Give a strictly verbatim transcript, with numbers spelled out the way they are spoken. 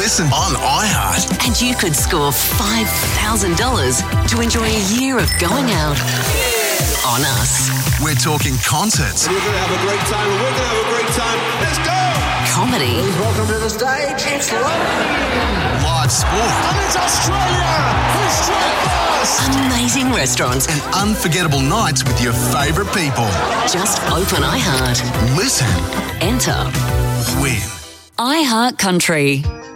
listen on iHeart. And you could score five thousand dollars to enjoy a year of going out on us. We're talking concerts. You're going to have a great time, and we're going to have a great time. Let's go! Comedy. Welcome to the stage. It's London. Live sport. And it's Australia. Who's straight first? Amazing restaurants. And unforgettable nights with your favourite people. Just open iHeart. Listen. Enter. Win. iHeart Country.